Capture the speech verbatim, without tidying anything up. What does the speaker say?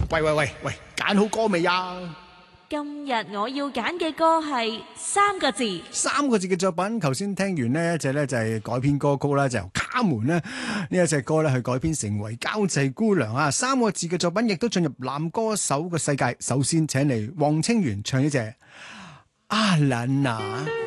喂喂喂喂，揀好歌未啊？ 今日我要揀嘅歌係三個字， 三個字嘅作品。頭先聽完呢一隻咧就係改編歌曲啦，就由卡門呢呢一隻歌咧去改編成為交際姑娘啊。三個字嘅作品亦都進入男歌手嘅世界。首先請嚟黃清源唱一隻阿蘭娜。